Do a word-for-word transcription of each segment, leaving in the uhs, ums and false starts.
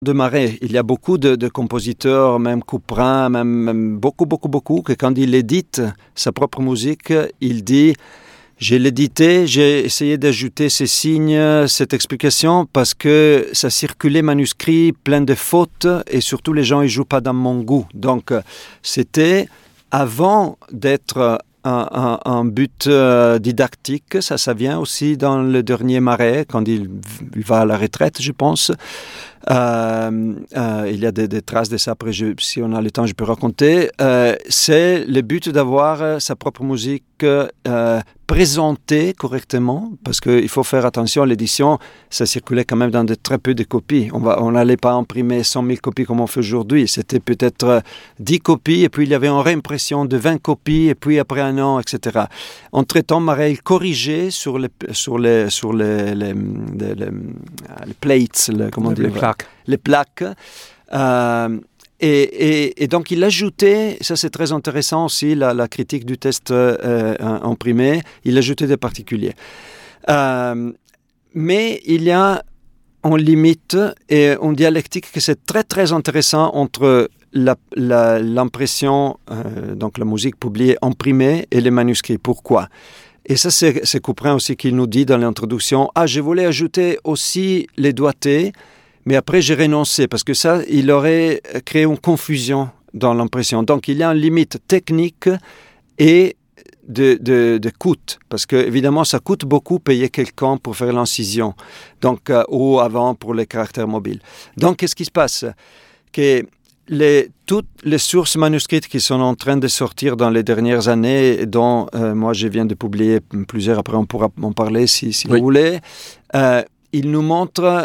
de Marais. Il y a beaucoup de, de compositeurs, même Couperin, même, même beaucoup, beaucoup, beaucoup, que quand il édite sa propre musique, il dit « J'ai l'édité, j'ai essayé d'ajouter ces signes, cette explication, parce que ça circulait manuscrit plein de fautes et surtout les gens ne jouent pas dans mon goût. » Donc, c'était avant d'être un, un, un but euh, didactique. Ça, ça vient aussi dans le dernier Marais, quand il, il va à la retraite, je pense. Euh, euh, il y a des, des traces de ça, après, je, si on a le temps, je peux raconter. Euh, c'est le but d'avoir sa propre musique euh, présentée correctement, parce qu'il faut faire attention à l'édition. Ça circulait quand même dans de très peu de copies. On n'allait pas imprimer cent mille copies comme on fait aujourd'hui. C'était peut-être dix copies, et puis il y avait une réimpression de vingt copies, et puis après un an, et cetera. Entre-temps, Marais corrigeait sur les, sur les, sur les, les, les, les, les plates, les, comment dire, les plaques. Les plaques. Euh, et, et, et donc, il ajoutait, ça c'est très intéressant aussi, la, la critique du test euh, imprimé, il ajoutait des particuliers. Euh, mais il y a une limite et une dialectique que c'est très très intéressant entre la, la, l'impression, euh, donc la musique publiée imprimée et les manuscrits. Pourquoi ? Et ça, c'est, c'est Couperin aussi qui nous dit dans l'introduction, « Ah, je voulais ajouter aussi les doigtés, mais après j'ai renoncé, parce que ça, il aurait créé une confusion dans l'impression. » Donc, il y a une limite technique et de, de, de coût, parce que évidemment, ça coûte beaucoup payer quelqu'un pour faire l'incision, donc, euh, ou avant pour les caractères mobiles. Donc, qu'est-ce qui se passe ? Que Les, toutes les sources manuscrites qui sont en train de sortir dans les dernières années, dont euh, moi je viens de publier plusieurs, après on pourra en parler si, si oui. vous voulez, euh, ils nous montrent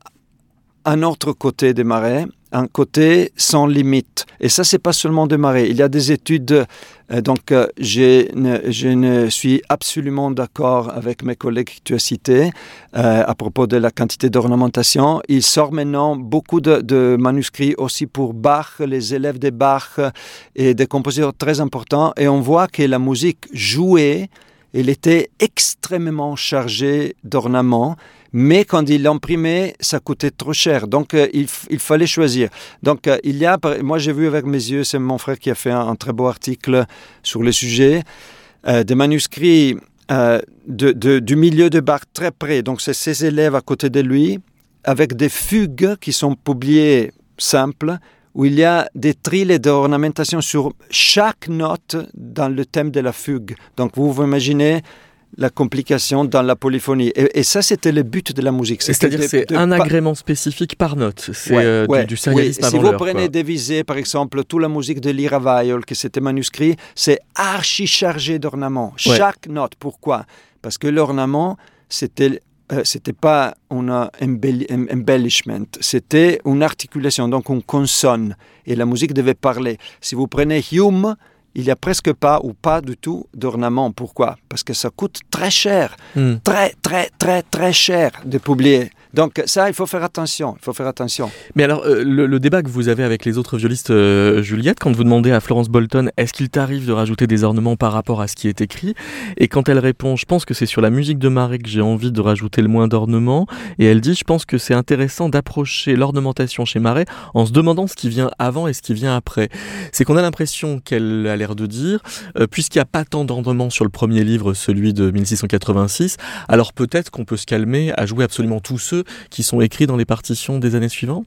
un autre côté des Marais, un côté sans limite. Et ça, c'est pas seulement des Marais. Il y a des études, euh, donc euh, je, ne, je ne suis absolument d'accord avec mes collègues que tu as cités euh, à propos de la quantité d'ornementation. Il sort maintenant beaucoup de, de manuscrits aussi pour Bach, les élèves de Bach et des compositeurs très importants. Et on voit que la musique jouée, elle était extrêmement chargée d'ornements. Mais quand il l'imprimait, ça coûtait trop cher. Donc, euh, il, f- il fallait choisir. Donc, euh, il y a, moi j'ai vu avec mes yeux, c'est mon frère qui a fait un, un très beau article sur le sujet, euh, des manuscrits euh, de, de, du milieu de Bach très près. Donc, c'est ses élèves à côté de lui, avec des fugues qui sont publiées simples, où il y a des trilles et d'ornementation sur chaque note dans le thème de la fugue. Donc, vous vous imaginez la complication dans la polyphonie. Et, et ça, c'était le but de la musique. C'était C'est-à-dire de, c'est de un pa- agrément spécifique par note. C'est ouais, euh, ouais, du, du sérialisme oui. avant Si l'heure. vous prenez Quoi. des visées, par exemple, toute la musique de Lyra Weill, que c'était manuscrit, c'est archi chargé d'ornements. Ouais. Chaque note. Pourquoi ? Parce que l'ornement, c'était... Euh, c'était pas un embell- embellishment, c'était une articulation, donc une consonne. Et la musique devait parler. Si vous prenez Hume, il n'y a presque pas ou pas du tout d'ornement. Pourquoi ? Parce que ça coûte très cher, mm. très, très, très, très cher de publier. Donc ça, il faut faire attention, il faut faire attention. Mais alors, euh, le, le débat que vous avez avec les autres violistes, euh, Juliette, quand vous demandez à Florence Bolton, est-ce qu'il t'arrive de rajouter des ornements par rapport à ce qui est écrit ? Et quand elle répond, je pense que c'est sur la musique de Marais que j'ai envie de rajouter le moins d'ornements. Et elle dit, je pense que c'est intéressant d'approcher l'ornementation chez Marais en se demandant ce qui vient avant et ce qui vient après. C'est qu'on a l'impression qu'elle a l'air de dire, euh, puisqu'il n'y a pas tant d'ornements sur le premier livre, celui de mille six cent quatre-vingt-six, alors peut-être qu'on peut se calmer à jouer absolument tous ceux qui sont écrits dans les partitions des années suivantes ?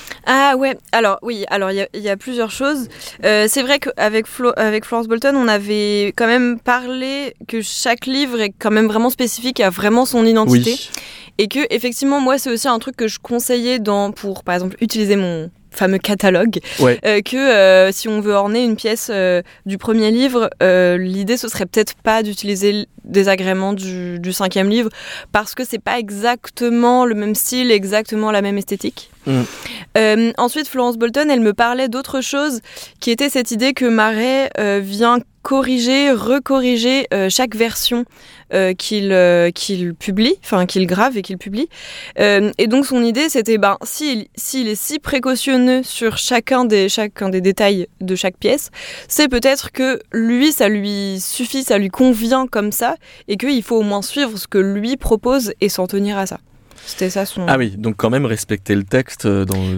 Ah ouais, alors oui, alors il y, y a plusieurs choses. Euh, c'est vrai qu'avec Flo, avec Florence Bolton, on avait quand même parlé que chaque livre est quand même vraiment spécifique, a vraiment son identité. Oui. Et que effectivement, moi, c'est aussi un truc que je conseillais dans, pour, par exemple, utiliser mon fameux catalogue, ouais. euh, que euh, si on veut orner une pièce euh, du premier livre, euh, l'idée ce serait peut-être pas d'utiliser des agréments du, du cinquième livre, parce que c'est pas exactement le même style, exactement la même esthétique. Mmh. Euh, ensuite, Florence Bolton, elle me parlait d'autre chose, qui était cette idée que Marais euh, vient corriger, recorriger euh, chaque version euh, qu'il, euh, qu'il publie, enfin qu'il grave et qu'il publie. Euh, et donc son idée, c'était, ben, s'il, s'il est si précautionneux sur chacun des, chacun des détails de chaque pièce, c'est peut-être que lui, ça lui suffit, ça lui convient comme ça, et qu'il faut au moins suivre ce que lui propose et s'en tenir à ça. C'était ça son... Ah oui, donc quand même respecter le texte dans le